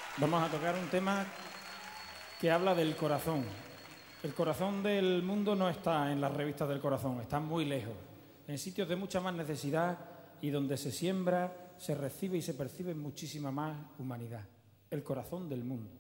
Vamos a tocar un tema que habla del corazón. El corazón del mundo no está en las revistas del corazón, está muy lejos, en sitios de mucha más necesidad y donde se siembra, se recibe y se percibe muchísima más humanidad. El corazón del mundo.